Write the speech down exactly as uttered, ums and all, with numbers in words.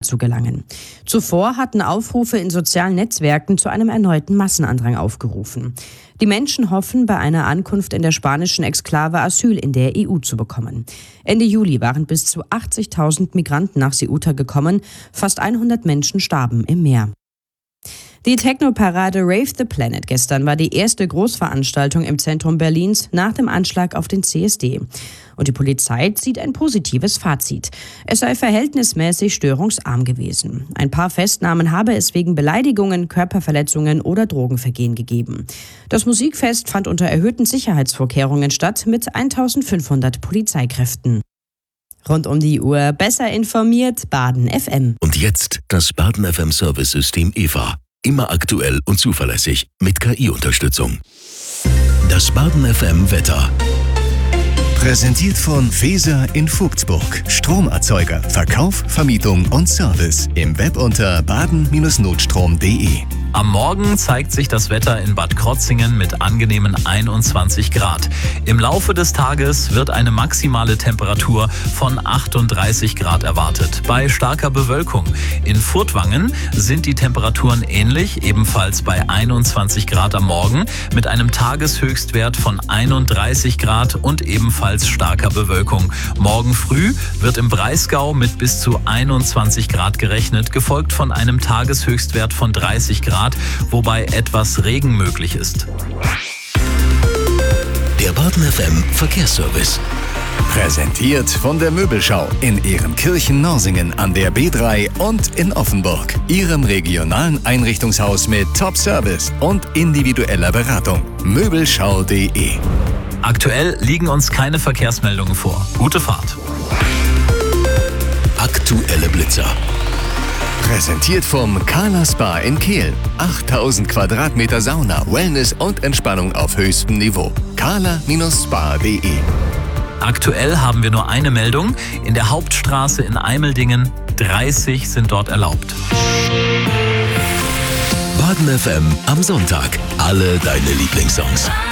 zu gelangen. Zuvor hatten Aufrufe in sozialen Netzwerken zu einem erneuten Massenandrang aufgerufen. Die Menschen hoffen, bei einer Ankunft in der spanischen Exklave Asyl in der E U zu bekommen. Ende Juli waren bis zu achtzigtausend Migranten nach Ceuta gekommen, fast hundert Menschen starben im Meer. Die Techno-Parade Rave the Planet gestern war die erste Großveranstaltung im Zentrum Berlins nach dem Anschlag auf den C S D. Und die Polizei zieht ein positives Fazit. Es sei verhältnismäßig störungsarm gewesen. Ein paar Festnahmen habe es wegen Beleidigungen, Körperverletzungen oder Drogenvergehen gegeben. Das Musikfest fand unter erhöhten Sicherheitsvorkehrungen statt mit eintausendfünfhundert Polizeikräften. Rund um die Uhr besser informiert, Baden F M. Und jetzt das Baden F M Service-System E V A. Immer aktuell und zuverlässig mit K I-Unterstützung. Das Baden F M Wetter. Präsentiert von Feser in Vogtsburg. Stromerzeuger, Verkauf, Vermietung und Service. Im Web unter baden Notstrom punkt de. Am Morgen zeigt sich das Wetter in Bad Krotzingen mit angenehmen einundzwanzig Grad. Im Laufe des Tages wird eine maximale Temperatur von achtunddreißig Grad erwartet, bei starker Bewölkung. In Furtwangen sind die Temperaturen ähnlich, ebenfalls bei einundzwanzig Grad am Morgen, mit einem Tageshöchstwert von einunddreißig Grad und ebenfalls starker Bewölkung. Morgen früh wird im Breisgau mit bis zu einundzwanzig Grad gerechnet, gefolgt von einem Tageshöchstwert von dreißig Grad, wobei etwas Regen möglich ist. Der Baden F M Verkehrsservice. Präsentiert von der Möbelschau in Ehrenkirchen-Norsingen an der B drei und in Offenburg. Ihrem regionalen Einrichtungshaus mit Top-Service und individueller Beratung. Möbelschau punkt de. Aktuell liegen uns keine Verkehrsmeldungen vor. Gute Fahrt. Aktuelle Blitzer. Präsentiert vom Kala Spa in Kehl. achttausend Quadratmeter Sauna, Wellness und Entspannung auf höchstem Niveau. kala Spa punkt de. Aktuell haben wir nur eine Meldung. In der Hauptstraße in Eimeldingen, dreißig sind dort erlaubt. Baden F M am Sonntag. Alle deine Lieblingssongs.